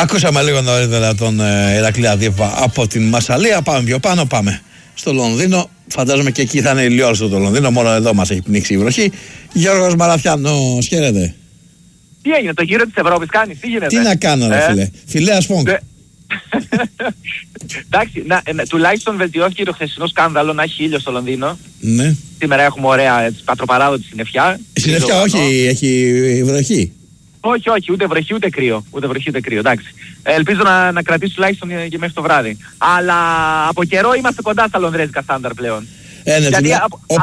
Ακούσαμε λίγο νωρίτερα τον Ηρακλή Αδίβα από την Μασσαλία. Πάμε πιο πάνω, πάμε στο Λονδίνο. Φαντάζομαι και εκεί θα είναι ηλιόλουστο το Λονδίνο. Μόνο εδώ μας έχει πνίξει η βροχή. Γιώργος Μαραθιάνος, χαίρετε. Τι έγινε, το γύρο της Ευρώπης κάνεις, τι γίνεται? Τι να κάνω, ρε φίλε. Φιλέας Φόγκ. Εντάξει, τουλάχιστον βελτιώθηκε το χθεσινό σκάνδαλο να έχει ήλιο στο Λονδίνο. Ναι. Σήμερα έχουμε ωραία πατροπαράδοτη συννεφιά. Συννεφιά, όχι, έχει βροχή. Όχι, ούτε βροχή ούτε κρύο. Εντάξει. Ελπίζω να κρατήσει τουλάχιστον και μέχρι το βράδυ. Αλλά από καιρό είμαστε κοντά στα λονδρέζικα στάνταρ πλέον. Ναι, γιατί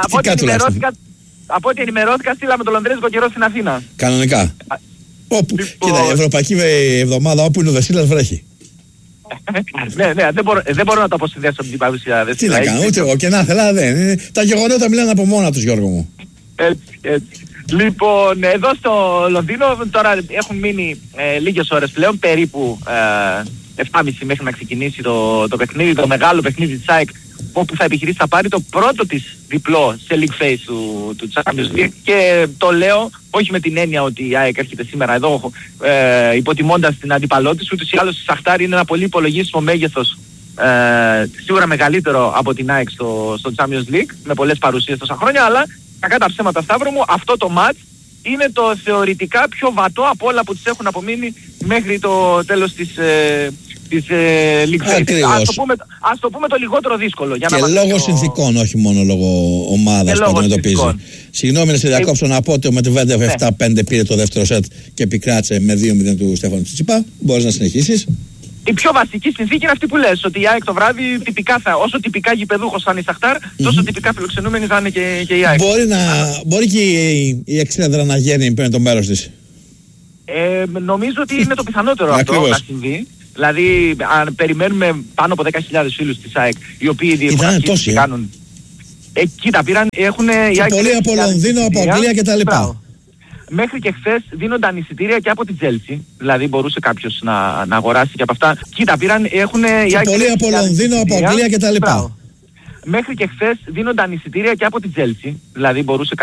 από ό,τι ενημερώθηκα, στείλαμε το λονδρέζικο καιρό στην Αθήνα. Κανονικά. Κοίτα, η Ευρωπαϊκή εβδομάδα όπου είναι ο Δεσίλας βρέχει. Ναι, δεν μπορώ να το αποσυνδέσω από την παρουσία. Τι να κάνω, ούτε εγώ και να θέλα δεν. Τα γεγονότα μιλάνε από μόνα τους, Γιώργο μου. Έτσι. Λοιπόν, εδώ στο Λονδίνο τώρα έχουν μείνει λίγες ώρες πλέον, περίπου 7.30 μέχρι να ξεκινήσει το παιχνίδι, το μεγάλο παιχνίδι της ΑΕΚ, όπου θα επιχειρήσει να πάρει το πρώτο της διπλό σε league phase του Champions League. Και το λέω όχι με την έννοια ότι η ΑΕΚ έρχεται σήμερα εδώ υποτιμώντας την αντίπαλό της, ούτως ή άλλως η Σαχτάρ είναι ένα πολύ υπολογίσιμο μέγεθος, σίγουρα μεγαλύτερο από την ΑΕΚ στο Champions League, με πολλές παρουσίες τόσα χρόνια, αλλά κακά τα ψέματα, Σταύρο μου, αυτό το match είναι το θεωρητικά πιο βατό από όλα που τις έχουν απομείνει μέχρι το τέλος της League Phase. Ας το πούμε το λιγότερο δύσκολο. Για και λόγω συνθήκων, όχι μόνο λόγω ομάδας που αντιμετωπίζει. Συγγνώμη να σε διακόψω να πω ότι ο Μετβέντεφ 7-5 πήρε το δεύτερο σετ και επικράτησε με 2-0 του Στέφανου Τσιτσίπα. Μπορείς να συνεχίσεις. Η πιο βασική συνθήκη είναι αυτή που λες, ότι η ΑΕΚ το βράδυ τυπικά όσο τυπικά γηπεδούχος θα είναι η Σαχτάρ, τόσο τυπικά φιλοξενούμενη θα είναι και η ΑΕΚ. Μπορεί και η Εξέδρα να γίνει πριν το μέρος της. Νομίζω ότι είναι το πιθανότερο αυτό να συμβεί. Δηλαδή, αν περιμένουμε πάνω από 10.000 φίλους της ΑΕΚ, οι οποίοι διεκδικούν κάνουν. Κοίτα, έχουν και πολλοί από Λονδίνο, από Αγγλία κτλ. Μέχρι και χθες δίνονταν εισιτήρια και από την Chelsea. Δηλαδή μπορούσε κάποιος να αγοράσει και από αυτά. Κοίτα, έχουν και πολλοί από Λονδίνο, από Αγγλία κτλ. Μέχρι και χθες δίνονταν εισιτήρια και από την Chelsea. Δηλαδή μπορούσε